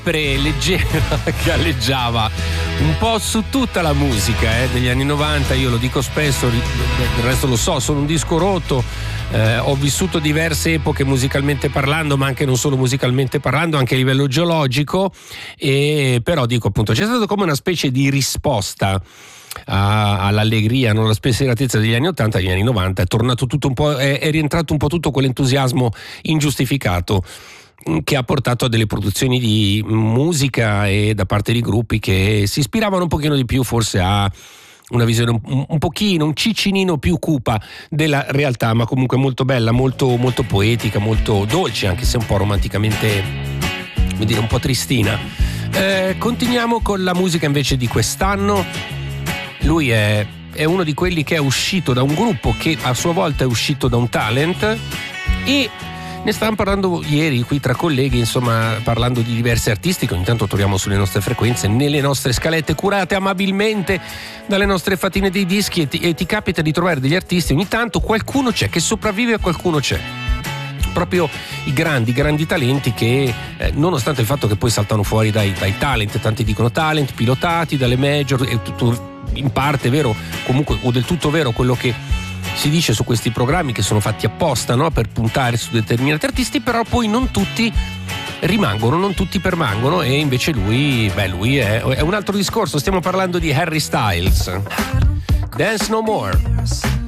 galleggiava un po' su tutta la musica degli anni 90. Io lo dico spesso, del resto lo so, sono un disco rotto, ho vissuto diverse epoche musicalmente parlando, ma anche non solo musicalmente parlando, anche a livello geologico, e però dico appunto c'è stato come una specie di risposta all'allegria, non alla spensieratezza degli anni 80. Agli anni 90 è tornato tutto un po', è rientrato un po' tutto quell'entusiasmo ingiustificato che ha portato a delle produzioni di musica e da parte di gruppi che si ispiravano un pochino di più forse a una visione un pochino, un ciccinino più cupa della realtà, ma comunque molto bella, molto, molto poetica, molto dolce, anche se un po' romanticamente, come dire, un po' tristina. Continuiamo con la musica invece di quest'anno. Lui è uno di quelli che è uscito da un gruppo che a sua volta è uscito da un talent, e ne stavamo parlando ieri qui tra colleghi, insomma, parlando di diversi artisti che ogni tanto troviamo sulle nostre frequenze, nelle nostre scalette curate amabilmente dalle nostre fatine dei dischi, e ti capita di trovare degli artisti, ogni tanto qualcuno c'è che sopravvive, a qualcuno c'è. Proprio i grandi talenti che nonostante il fatto che poi saltano fuori dai talent, tanti dicono talent pilotati dalle major, è tutto in parte vero, comunque, o del tutto vero quello che si dice su questi programmi che sono fatti apposta, no? Per puntare su determinati artisti, però poi non tutti rimangono, non tutti permangono, e invece lui è un altro discorso. Stiamo parlando di Harry Styles. Dance No More.